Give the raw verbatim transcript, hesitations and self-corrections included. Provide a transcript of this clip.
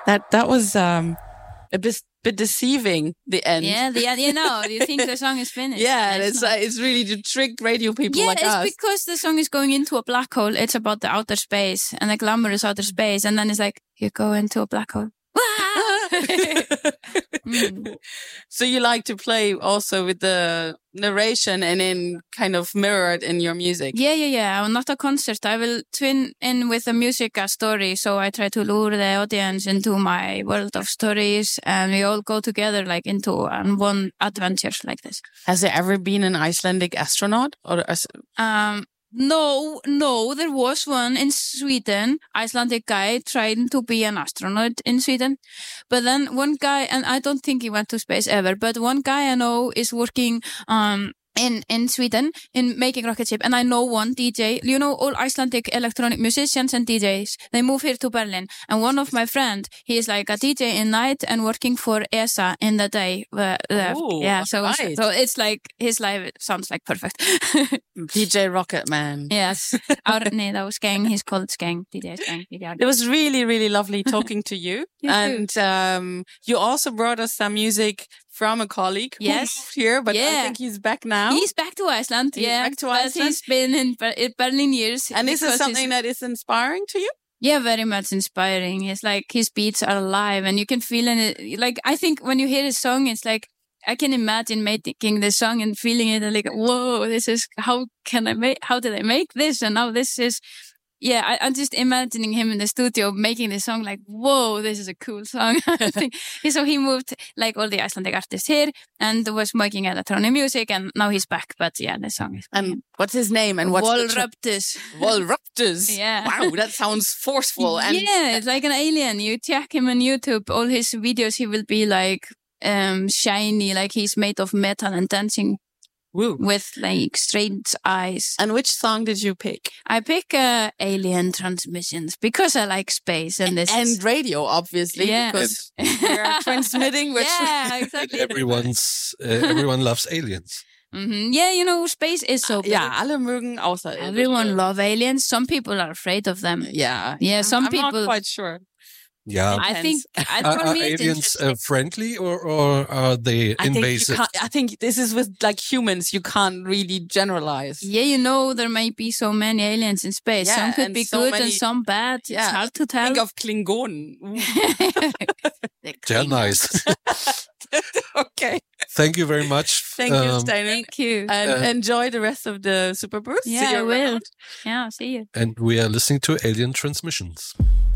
That that was um, a bit, bit deceiving, the end. Yeah, the end, you know, you think the song is finished. Yeah, and it's it's uh, it's really to trick radio people yeah, like it's us. because the song is going into a black hole. It's about the outer space and the glamorous outer space. And then it's like, you go into a black hole. mm. So you like to play also with the narration and then kind of mirror it in your music? Yeah, yeah, yeah. I'm not a concert. I will twin in with the music a story. So I try to lure the audience into my world of stories, and we all go together like into um, one adventure like this. Has there ever been an Icelandic astronaut? Or a... Um, no, no, there was one in Sweden, Icelandic guy trying to be an astronaut in Sweden. But then one guy, and I don't think he went to space ever, but one guy I know is working um in, in Sweden in making rocket ship. And I know one D J, you know, all Icelandic electronic musicians and D Js, they move here to Berlin. And one of my friends, he is like a D J in night and working for E S A in the day. Uh, uh, Ooh, yeah, so, right. so it's like his life sounds like perfect. D J Rocket Man. Yes, Árni, that was Skeng. He's called Skeng. D J Skeng. D J It was really, really lovely talking to you. You and um, you also brought us some music from a colleague who Yes. moved here, but I Yeah. think he's back now. He's back to Iceland. He's yeah, back to but Iceland. he's been in, Ber- in Berlin years. And is because this something he's- that is inspiring to you? Yeah, very much inspiring. It's like his beats are alive and you can feel it. Like, I think when you hear his song, it's like, I can imagine making the song and feeling it and like, whoa, this is, how can I make, how did I make this? And now this is, yeah, I, I'm just imagining him in the studio making the song like, whoa, this is a cool song. I think. So he moved like all the Icelandic artists here and was making electronic music and now he's back. But yeah, the song is. And what's his name? And what's the Volruptus. Volruptus. Yeah. Wow, that sounds forceful. And yeah, it's like an alien. You check him on YouTube, all his videos, he will be like um shiny, like he's made of metal and dancing woo. with like strange eyes. And which song did you pick? I pick uh, Alien Transmissions because I like space and this And radio, obviously, Yeah. because we're transmitting. Which yeah, exactly. Everyone's uh, everyone loves aliens. hmm Yeah, you know, space is so big. Ja, alle mögen außer Everyone love aliens. Some people are afraid of them. Yeah, Yeah, some I'm people. not quite sure. Yeah. I think I, Are, for are me it's aliens uh, interesting. friendly or, or are they I think, you invasive? can't, I think this is with like humans. You can't really generalize. Yeah, you know, there might be so many aliens in space. Yeah, some could and be so good many- and some bad. Yeah. It's hard to tell. Think of Klingonen. Ooh. They're nice. Okay. Thank you very much. Thank you, Um, Steiner. Thank you. And Uh, enjoy the rest of the Super Boost. Yeah, See you I will. around. Yeah, see you. And we are listening to Alien Transmissions.